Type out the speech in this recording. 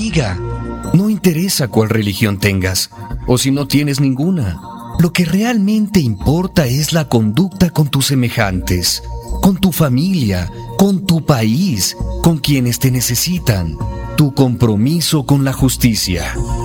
amiga. No interesa cuál religión tengas, o si no tienes ninguna. Lo que realmente importa es la conducta con tus semejantes, con tu familia, con tu país, con quienes te necesitan, tu compromiso con la justicia.